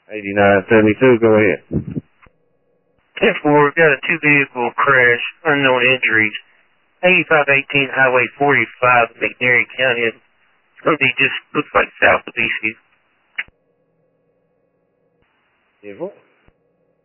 8972, go ahead. 10-4, we've got a two-vehicle crash, unknown injuries. 8518 Highway 45, McNairy County. It's going to be just, looks like south of BC. 10-4.